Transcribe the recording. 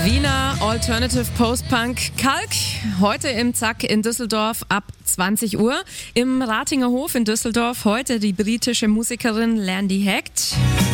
Wiener Alternative Post-Punk Kalk. Heute im Zack in Düsseldorf ab 20 Uhr. Im Ratinger Hof in Düsseldorf heute die britische Musikerin Landy Hecht.